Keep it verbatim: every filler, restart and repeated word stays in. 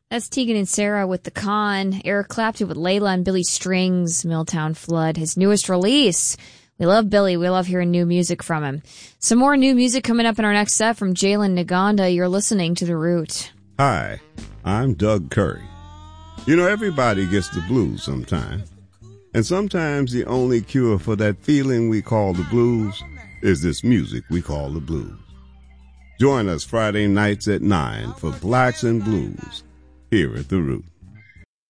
That's Tegan and Sarah with The Con. Eric Clapton with Layla and Billy Strings, Milltown Flood, his newest release. We love Billy. We love hearing new music from him. Some more new music coming up in our next set from Jalen Naganda. You're listening to The Root. Hi, I'm Doug Curry. You know, everybody gets the blues sometime. And sometimes the only cure for that feeling we call the blues is this music we call the blues. Join us Friday nights at nine for Blacks and Blues here at The Root.